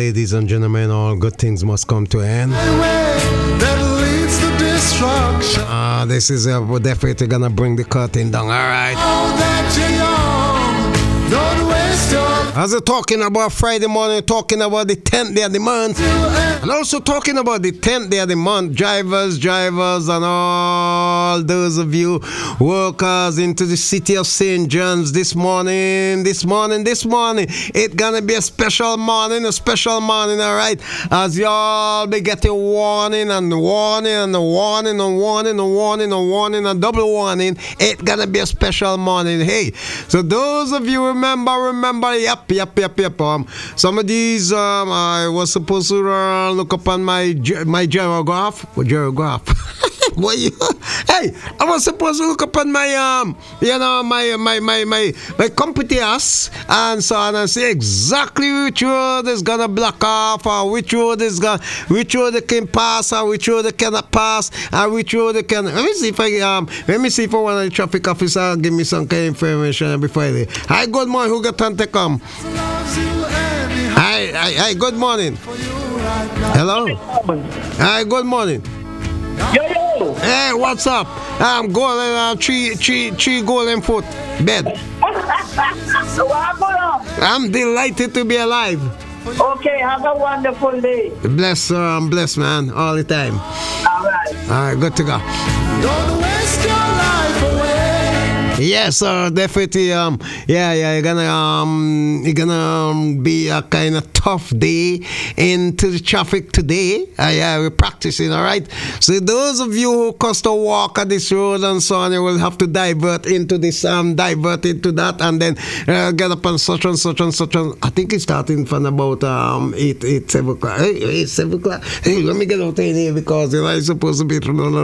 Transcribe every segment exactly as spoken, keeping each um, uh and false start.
ladies and gentlemen, all good things must come to an end. That leads to destruction. Uh, this is uh, we're definitely gonna bring the curtain down, alright? Oh, that you're young. Don't waste your As we're talking about Friday morning, talking about the tenth day of the month, and also talking about the tenth day of the month, drivers, drivers, and all those of you workers into the city of Saint John's this morning, this morning, this morning. It's gonna be a special morning, a special morning, all right? As y'all be getting warning and warning and warning and warning and warning and warning and double warning, it's gonna be a special morning. Hey, so those of you remember, remember, yep. Yep, yep, yep. Um, some of these, um, I was supposed to uh, look upon my my gyrograph. What gyrograph? What you? Hey, I was supposed to look upon my um, you know, my my my my my computers and so on and see exactly which road is gonna block off, or which road is gonna, which road they can pass, or which road they cannot pass, or which road they can. Let me see if I um, let me see if one of the traffic officer give me some kind of information before I leave. Hi, good morning. Who got time to come? Hi, hi, hi. Good morning. Hello. Hi, good morning. Yo, yo! Hey, what's up? I'm golden, uh, three, three, three golden foot bed. I'm delighted to be alive. Okay, have a wonderful day. Bless, sir. I'm blessed, man, all the time. All right. All right, good to go. Don't waste your life away. Yes, sir, definitely. Um, yeah, yeah, you're gonna um, you're gonna um, be a kind of tough day into the traffic today. Uh, yeah, we're practicing, all right. So those of you who cost to walk at this road and so on, you will have to divert into this, um, divert into that, and then uh, get up on such and such and such and. I think it's starting from about um eight, eight, seven o'clock. Hey, eight, seven o'clock. Hey, let me get out in here because you know it's supposed to be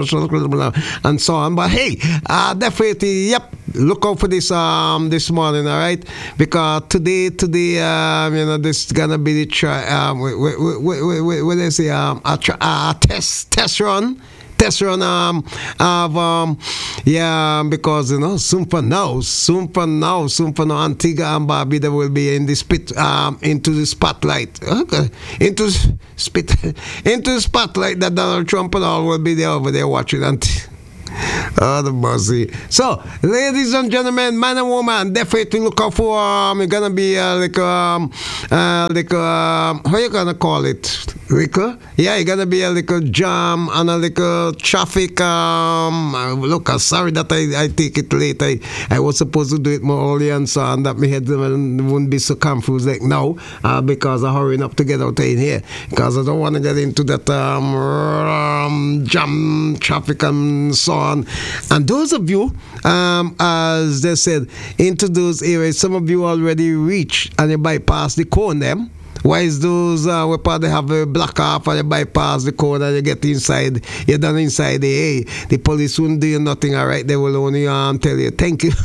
and so on. But hey, uh, definitely, yep. Look out for this um this morning, all right? Because today, today, um, you know, this is gonna be the try. Um, what what they say? Um, a, tra- a test test run. Test run um of um yeah, because you know soon for now soon for now soon for now Antigua and Barbuda will be in the spit um into the spotlight, okay, into spit into the spotlight that Donald Trump and all will be there over there watching and. Oh, the mercy. So, ladies and gentlemen, man and woman, definitely look out for um, it's gonna be uh, like um, uh, like um, how you gonna call it? Like uh, yeah, it's gonna be a little jam and a little traffic. Um, uh, look, I'm sorry that I, I take it late. I, I was supposed to do it more early and so on that my head wouldn't be so confused like now uh, because I'm hurrying up to get out in here because I don't want to get into that um, um jam traffic and so on. And those of you, um, as they said, into those areas, some of you already reach and you bypass the cone them. Why is those uh, where part they have a block off and you bypass the cone and you get inside, you're done inside the hey, the police won't do you nothing, all right? They will only um, tell you thank you.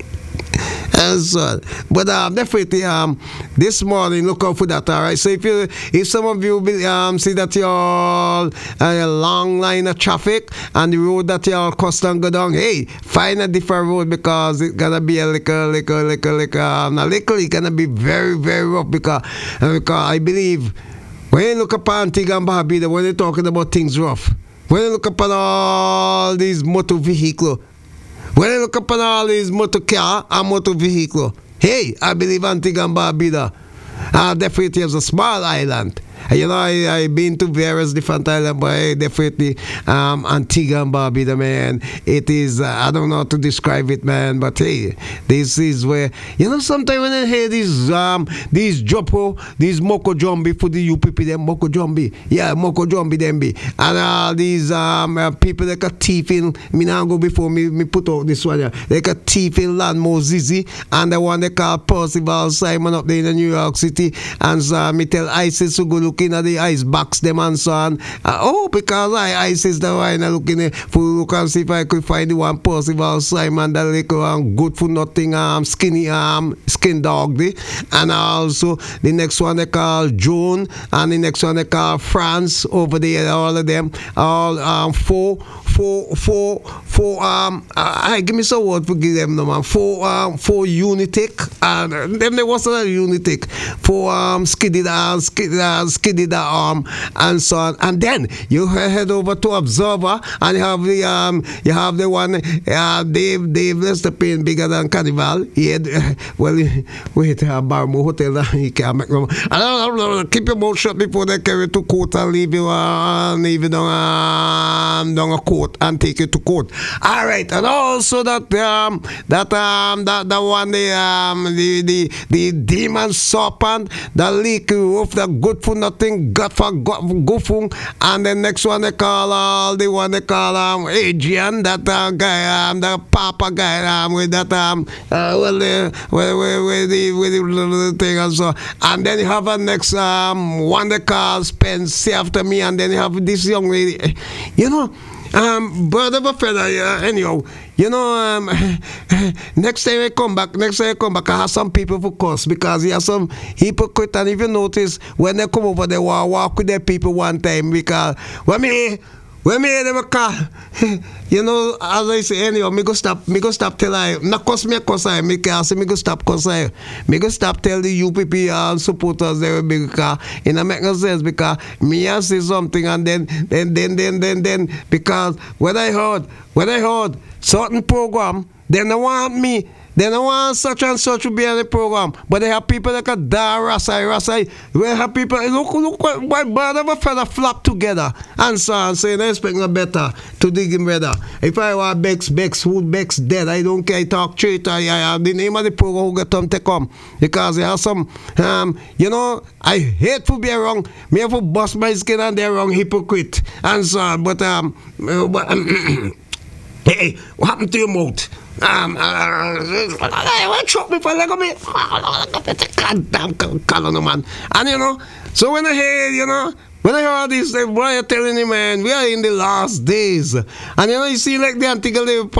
And so, but um, definitely um, this morning look out for that, all right. So if you, if some of you be, um, see that you're all a long line of traffic and the road that you're cross and go down, hey, find a different road because it's gonna be a little, little, little, little, um, a little, it's gonna be very, very rough because, uh, because I believe when you look upon Antigua and Barbuda, when they're talking about things rough, when you look upon all these motor vehicles. When I look upon all these motor car and motor vehicle, hey, I believe Antigua and Barbuda uh, definitely has a small island. You know, I, I've been to various different islands, but I definitely um, Antigua and Barbuda, man. It is, uh, I don't know how to describe it, man, but hey, this is where, you know, sometimes when I hear these, um, these Jopo, these Moko Jombi for the U P P, them Moko Jombi, yeah, Moko Jombi, them be, and all uh, these um, uh, people that got teeth in, me now go before me, me put out this one, yeah. They got teeth in Landmo Zizi, and the one they call Percival Simon up there in New York City, and so uh, me tell ISIS to go look looking at the ice box them and so on. Uh, oh, because I ice is the wine. I looking at for look and see if I could find the one Percival Simon, that little um, good for nothing um skinny um skin dog the. And also the next one they call June, and the next one they call France over there. All of them, all um four, four, four, four um. Uh, I give me some word for give them no man. Four um four Unitek, and uh, them there was a Unitek. Four um skiddy uh, skiddy uh, skiddy arm and so on. And then you head over to Observer, and you have the um you have the one uh, Dave Dave Lester Payne bigger than Carnival. He had, uh, well wait uh, Barmo Hotel uh, he can't make no. I don't know, keep your mouth shut before they carry you to court and leave you uh, leave you down, uh, down a court and take you to court. All right, and also that um that um that the one the um the the, the demon serpent, the leaky roof, the good for nothing, good for good for, and the next one they call uh, the one they call um Adrian, that uh, guy um the Papa guy um with that um uh, well the with, with, with the with the little thing and so, and then you have a next um one they call Spence after me, and then you have this young lady, you know. Um, brother of a feather, uh, anyhow, you know, um, next time I come back, next time I come back, I have some people for course, because he has some hypocrite, and if you notice, when they come over, they walk, walk with their people one time, because when me, when me hear them call, you know, as I say, anyhow, me go stop, me go stop till I, not cause me a cause I, me can say me go stop cause I, me go stop tell the U P P uh, supporters they will be, because it don't make no sense, because me I say something, and then, then, then, then, then, then, because when I heard, when I heard certain program, they don't want me, they don't want such and such to be on the program, but they have people like a Dar Rasai Rasai. We have people, look, look, why bird of a feather flop together and so on, saying I expect no better to dig him better. If I want Bex, Bex, who Bex dead, I don't care, I talk straight, I, I have the name of the program who get them to come, because they have some, um, you know, I hate to be wrong, me have to bust my skin and they're wrong hypocrite and so on, but, um, uh, but hey, what happened to your mouth? Um, uh, I want to chop me for a little bit. Goddamn color, no man. And you know, so when I hear, you know, when I heard this, the boy telling him, man, we are in the last days. And you know, you see like the Antigua, look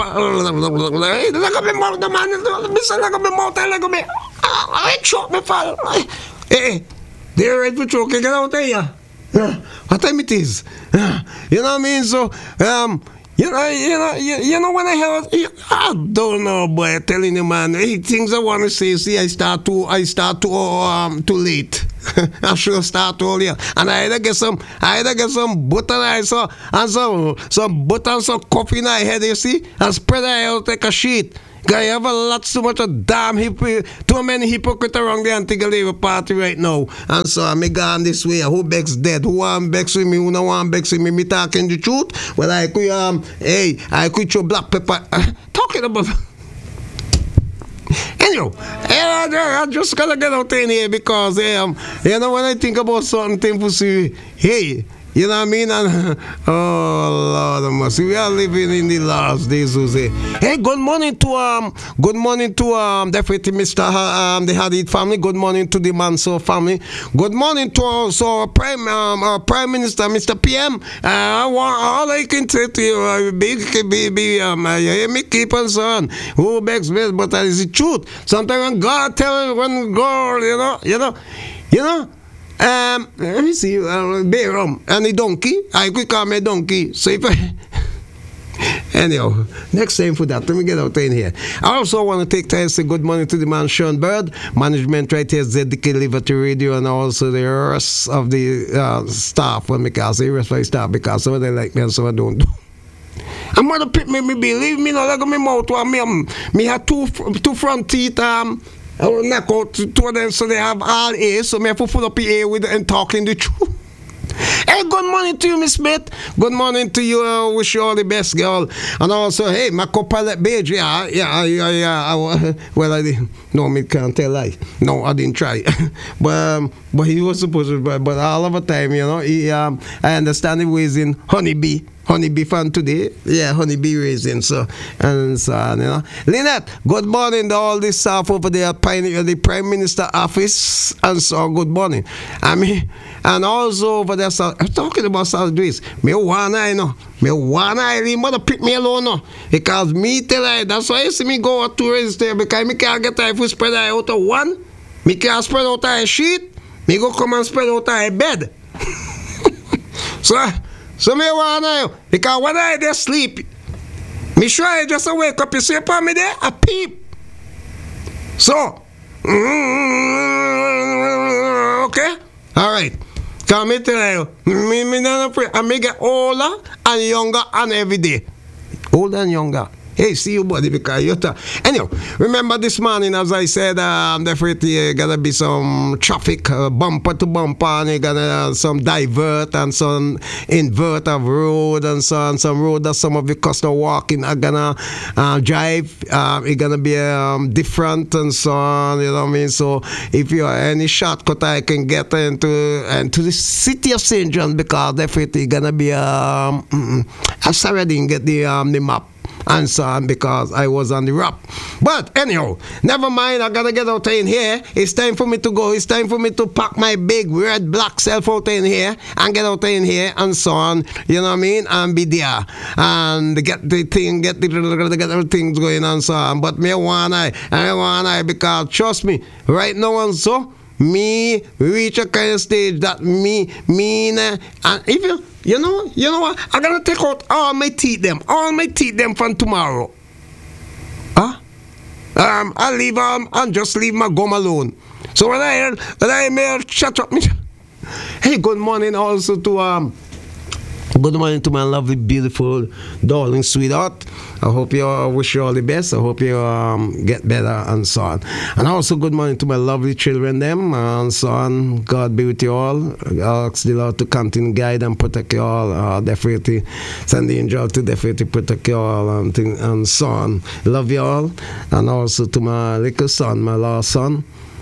at me mouth, the man, look at me mouth, look at me. I chop me for. Hey, they're ready for choking, get out there. What time it is? You know what I mean? So, um, You know, you know, you, you know when I heard, I don't know, boy, telling you, man, hey, things I want to say, see, I start to, I start to, um, too late. I should start earlier, and I either get some, I either get some butter, and some, and some, some butter and some coffee in my head, you see, and spread it out like a sheet. Guy, you have a lot too much of damn hypocrite, too many hypocrites around the Antigua Labour Party right now. And so I'm gone this way. Who begs dead? Who want begs with me? Who don't want begs with me? Me talking the truth? Well, I could um, hey, I could show black pepper. Uh, talking about. Anyway, I, I just gotta get out in here because um, you know when I think about certain things, to see, hey. You know what I mean? And, oh Lord, mercy. We are living in the last days, Jose. Hey, good morning to um, good morning to um, definitely Mister Ha- um, the Hadid family. Good morning to the Mansour family. Good morning to also our Prime um, our Prime Minister, Mister P M. Uh, I want, all I can say to you, uh, be, be, be, um, uh, you hear me keep on saying, who begs best, but that is the truth. Sometimes when God tells, when God, you know, you know, you know. Um, let me see, uh, Bayram and the donkey. I could call me donkey. So if I anyhow, next time for that, let me get out in here. I also want to take time to say good morning to the man Sean Bird, management right here, Z D K Liberty Radio, and also the rest of the uh, staff. When me can say rest of the staff because some of them like me and some of them don't. I'm gonna pick me, me believe me, no like me mouth. Me, um, me have two two front teeth. Um. I will knock out two of them so they have all A, so I have to pull up the A with and talking the truth. Hey, good morning to you, Miss Smith. Good morning to you. I uh, wish you all the best, girl. And also, hey, my co-pilot Beige, yeah, yeah, yeah, yeah. I, well, I didn't. No, me can't tell lie. No, I didn't try. but um, but he was supposed to. But, but all of the time, you know, he, um, I understand he was in Honeybee. honeybee fan today. Yeah, honeybee raising. So, and so on, you know. Lynette, good morning to all this stuff over there at Pioneer, the Prime Minister office. And so, good morning. I mean, and also over there, so, I'm talking about South Louis. Me wanna, you know. Me wanna, the mother pick me alone, no. Because me tell I, that's why you see me go out to register, because me can't get time for spread out of one. Me can't spread out a sheet. Me go come and spread out a bed. so, so me wanna, because when I dey sleep, me sure I just wake up, you see upon me there, a peep. So, mm, okay, all right. Come me tell you, me me not afraid. I me get older and younger and every day, older and younger. Hey, see you, buddy, because you're ta- Anyhow, remember this morning, as I said, um, definitely uh, gonna be some traffic, uh, bumper to bumper, and you gonna uh, some divert and some invert of road and so on. Some road that some of the customers walking are gonna uh, drive. Um, it's gonna be um, different and so on. You know what I mean? So if you are any shortcut I can get into into the city of Saint John, because definitely gonna be um, mm-mm. I'm sorry I didn't get the um, the map and so on because I was on the rap. But anyhow, never mind, I gotta get out in here. It's time for me to go. It's time for me to pack my big red black self out in here and get out in here and so on. You know what I mean? And be there and get the thing, get the get everything going on so on. But me want I, I want I because trust me, right now and so me reach a kind of stage that me mean uh, and if you you know you know what I'm gonna take out all my teeth them all my teeth them from tomorrow. Huh? Um I'll leave um and just leave my gum alone. So when I when I may shut up me. Hey, good morning also to um good morning to my lovely, beautiful, darling sweetheart. I hope you uh, wish you all the best. I hope you um, get better and so on. And also good morning to my lovely children them and so on. God be with you all. I ask the Lord to continue guide and protect you all. Uh, definitely send the angel to definitely protect you all and, thing, and so on. Love you all. And also to my little son, my last son.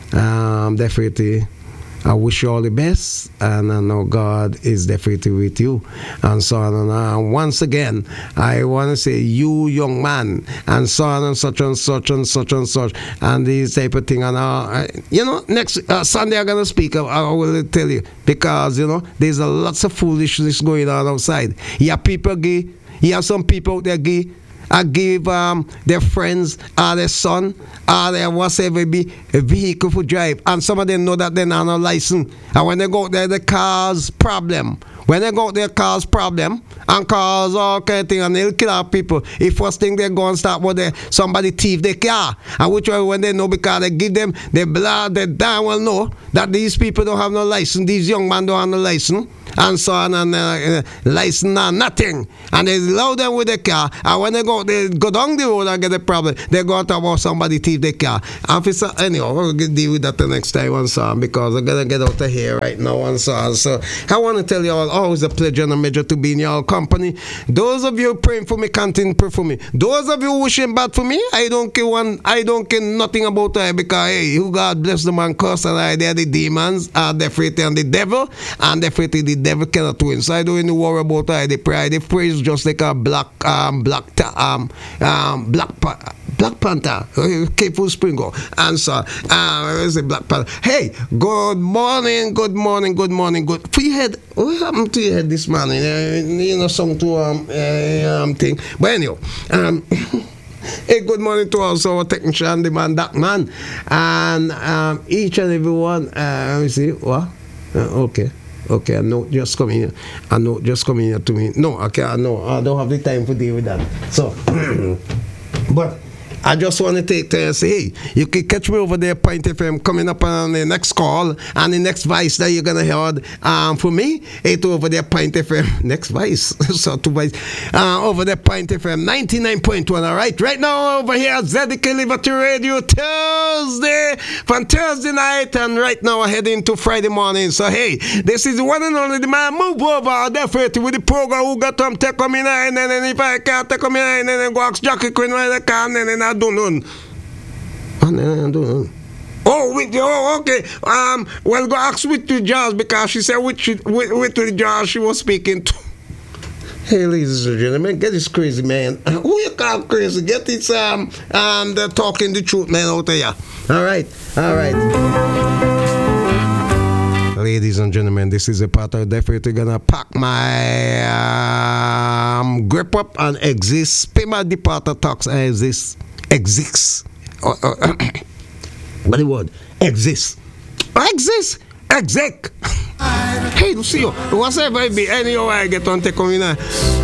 Um, definitely I wish you all the best, and I know God is definitely with you, and so on. And uh, once again, I want to say, you young man, and so on, and such and such and such and such, and this type of thing. And uh, you know, next uh, Sunday I'm gonna speak. I, I will tell you because you know there's a lots of foolishness going on outside. Yeah, people gay. You have some people out there gay. I give um, their friends or their son or their whatever be a vehicle for drive, and some of them know that they're not on a license, and when they go out there the cars problem when they go out there cause problem and cause all kind of thing, and they'll kill our people. If first thing they go and start with they, somebody thief their car, and which one when they know because they give them the blood, they damn well know that these people don't have no license, these young men don't have no license and so on, and uh, uh, license and nothing, and they load them with the car, and when they go they go down the road and get a problem, they go to about somebody thief the car. Officer, anyhow, we'll deal with that the next time and so on, because I'm gonna get out of here right now and so on. So I want to tell you all, always a pleasure and a measure to be in your company. Those of you praying for me, continue pray for me. Those of you wishing bad for me, I don't care one, I don't care nothing about that, because hey, you God bless the man curse, and I they're the demons, are definitely and the devil, and definitely the devil cannot win. So I don't even worry about that. They pray, they praise just like a black um black ta- um um black pa- Black Panther, K-Full Springle, answer. Uh, where is the Black Panther? Hey, good morning, good morning, good morning, good. For your head, what happened to your head this morning? Uh, you know, some to um, uh, um thing. But anyhow, um, hey, good morning to also our technician, the man, that man, and um, each and every one. Uh, let me see, what? Uh, okay. Okay, I know just coming here. I know just coming here to me. No, okay, I know. I don't have the time to deal with that. So, but I just want to take time and say, hey, you can catch me over there, Point F M, coming up on the next call, and the next voice that you're going to hear um, for me, it's over there, Point F M, next voice, so two voice, uh, over there, Point F M, ninety-nine point one, all right? Right now, over here, Z D K Liberty Radio, Thursday, from Thursday night, and right now, we're heading to Friday morning. So, hey, this is the one and only the man, move over, definitely, with the program who got them take come in, and then if I can't take come in, and then go ask Jackie Quinn where they can, and then I don't know. I don't know. Oh, with oh, okay. Um, well, go ask with the Josh, because she said with with, with the Josh she was speaking to. Hey, ladies and gentlemen, get this crazy man. Who you call crazy? Get this um um the talking the truth man out there. All right, all right. Ladies and gentlemen, this is a part of definitely gonna pack my um, grip up and exist. Pay my departure tax and exist. Exists. Uh, uh, what the word? Exist. Exist. Exec. Hey, Lucio, what's up, baby? Anyway, I get on take on